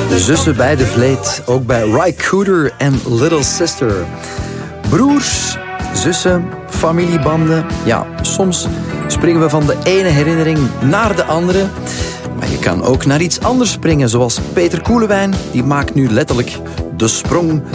Zussen bij de vleet, ook bij Ry Cooder en Little Sister. Broers, zussen, familiebanden. Ja, soms springen we van de ene herinnering naar de andere. Maar je kan ook naar iets anders springen, zoals Peter Koelewijn. Die maakt nu letterlijk de sprong